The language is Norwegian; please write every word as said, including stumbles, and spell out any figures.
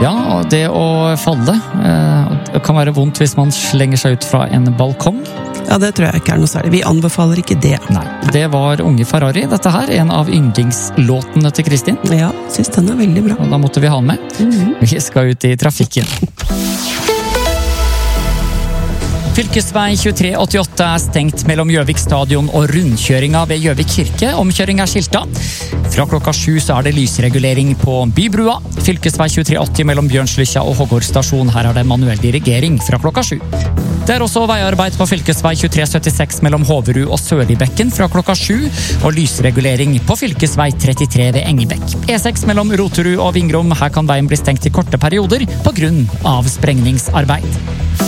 Ja, og det å falle det kan være vondt hvis man slenger seg ut fra en balkong. Ja, det tror jeg ikke er noe særlig. Vi anbefaler ikke det. Nei, det var Unge Ferrari, dette her, en av yndlingslåtene til Kristin. Ja, synes den er veldig bra. Og da måtte vi ha den med. Mm-hmm. Vi skal ut i trafikken. Fylkesvei tjuetre åttiåtte er stengt mellom Gjøvik stadion og rundkjøringa ved Gjøvik kirke. Omkjøring er skilta. Fra klokka sju så er det lysregulering på Bybrua. Fylkesvei tjuetre åtti mellom Bjørnslykja og Hågård stasjon. Her er det manuell dirigering fra klokka sju. Det er også veiarbeid på fylkesvei tjuetre syttiseks mellom Håverud og Sørlibekken fra klokka sju, og lysregulering på fylkesvei trettitre ved Engebekk. E seks mellom Roterud og Vingrom. Her kan veien bli stengt i korte perioder på grunn av sprengningsarbeid.